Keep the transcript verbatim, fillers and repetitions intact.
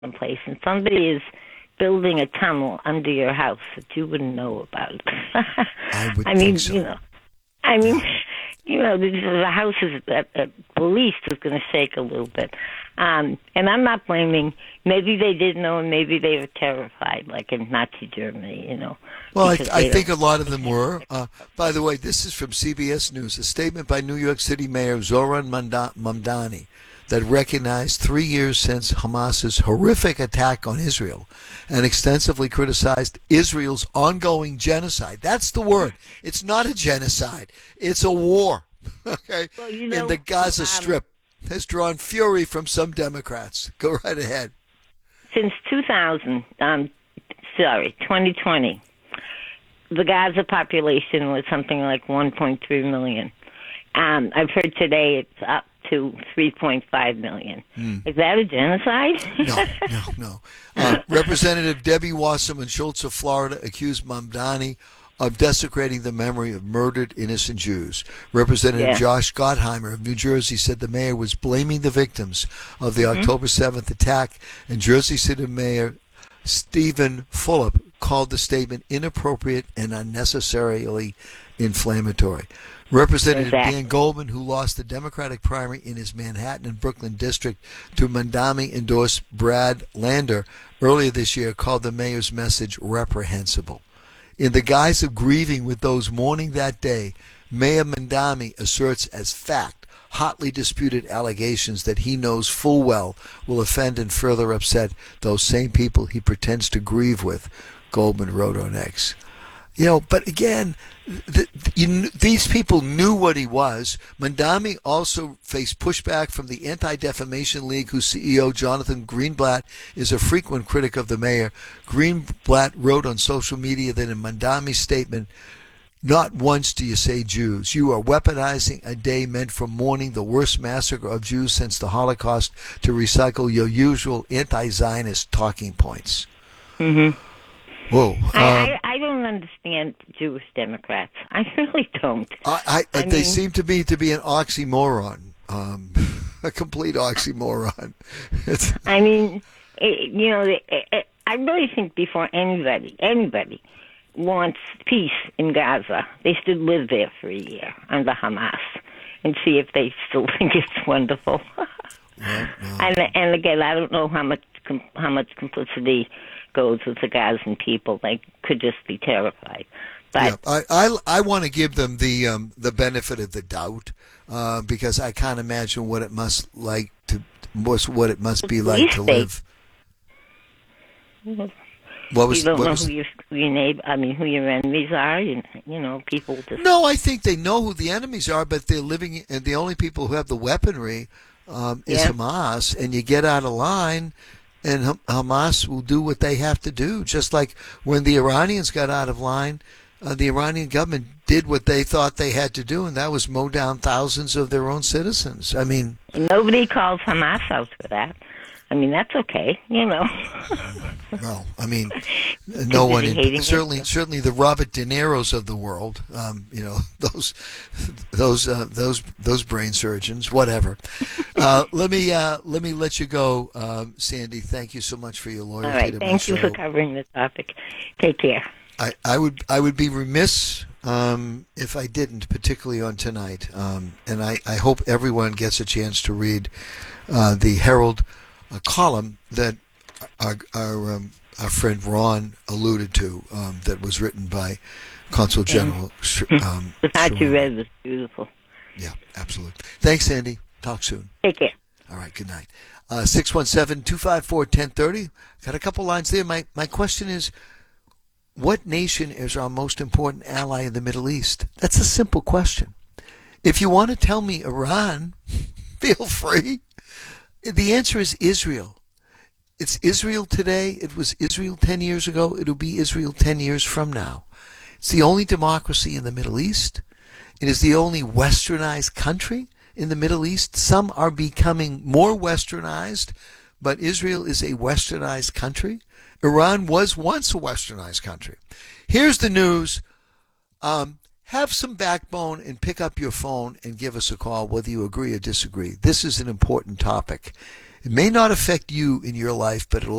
place, and somebody is building a tunnel under your house that you wouldn't know about. I would I mean, think so. you know, I mean, you know, the, the house is at, at least is going to shake a little bit. Um, and I'm not blaming. Maybe they didn't know, and maybe they were terrified, like in Nazi Germany, you know. Well, I, because I they think a don't- lot of them were. Uh, by the way, this is from C B S News, a statement by New York City Mayor Zoran Manda- Mamdani that recognized three years since Hamas's horrific attack on Israel and extensively criticized Israel's ongoing genocide. That's the word. It's not a genocide. It's a war. Okay? Well, you In know, the Gaza um, Strip has drawn fury from some Democrats. Go right ahead. Since two thousand, um, sorry, twenty twenty, the Gaza population was something like one point three million. Um, I've heard today it's up to three point five million. Mm. Is that a genocide? No, no, no. Uh, Representative Debbie Wasserman Schultz of Florida accused Mamdani of desecrating the memory of murdered innocent Jews. Representative Yeah. Josh Gottheimer of New Jersey said the mayor was blaming the victims of the Mm-hmm. October seventh attack, and Jersey City Mayor Stephen Fulop called the statement inappropriate and unnecessarily inflammatory. Representative Exactly. Dan Goldman, who lost the Democratic primary in his Manhattan and Brooklyn district to Mamdani-endorsed Brad Lander earlier this year, called the mayor's message reprehensible. In the guise of grieving with those mourning that day, Mayor Mamdani asserts as fact hotly disputed allegations that he knows full well will offend and further upset those same people he pretends to grieve with, Goldman wrote on X. You know, but again, the, the, you, kn- these people knew what he was. Mamdani also faced pushback from the Anti-Defamation League, whose C E O, Jonathan Greenblatt, is a frequent critic of the mayor. Greenblatt wrote on social media that in Mamdani's statement, not once do you say Jews. You are weaponizing a day meant for mourning the worst massacre of Jews since the Holocaust to recycle your usual anti-Zionist talking points. Mm-hmm. Whoa. Um, I, I, I don't understand Jewish Democrats. I really don't. I, I, I they mean- seem to be to be an oxymoron, um, a complete oxymoron. It's, I mean, it, you know, it, it, I really think before anybody, anybody wants peace in Gaza, they should live there for a year under Hamas and see if they still think it's wonderful. well, no. and and again, I don't know how much com- how much complicity goes with the Gazan people. They could just be terrified. But Yeah, I, I, I want to give them the um, the benefit of the doubt uh, because I can't imagine what it must like to what's- what it must be like least to they- live. What was you don't what know was? who your who your neighbor, I mean, who your enemies are. You, you know, people just No, I think they know who the enemies are, but they're living, and the only people who have the weaponry um, is Yeah. Hamas. And you get out of line, and Ham- Hamas will do what they have to do. Just like when the Iranians got out of line, uh, the Iranian government did what they thought they had to do, and that was mow down thousands of their own citizens. I mean, nobody calls Hamas out for that. I mean, that's okay, you know. well, I mean, no one, busy hating in, it. certainly, certainly the Robert De Niro's of the world, um, you know, those, those, uh, those, those brain surgeons, whatever. Uh, let me, uh, let me let you go, um, Sandy. Thank you so much for your loyalty All right, to my thank you show. for covering the topic. Take care. I, I would, I would be remiss um, if I didn't, particularly on tonight. Um, and I, I hope everyone gets a chance to read uh, the Herald uh, column that our our, um, our friend Ron alluded to, um, that was written by Consul General. Sh- Um, The part you Sharon. read was beautiful. Yeah, absolutely. Thanks, Sandy. Talk soon. Take care. All right, good night. Uh, six one seven, two five four, one zero three zero. Got a couple lines there. My my question is, what nation is our most important ally in the Middle East? That's a simple question. If you want to tell me Iran, feel free. The answer is Israel. It's Israel today. It was Israel ten years ago. It'll be Israel ten years from now. It's the only democracy in the Middle East. It is the only westernized country in the Middle East. Some are becoming more westernized, but Israel is a westernized country. Iran was once a westernized country. Here's the news. Um, have some backbone and pick up your phone and give us a call, whether you agree or disagree. This is an important topic. It may not affect you in your life, but it'll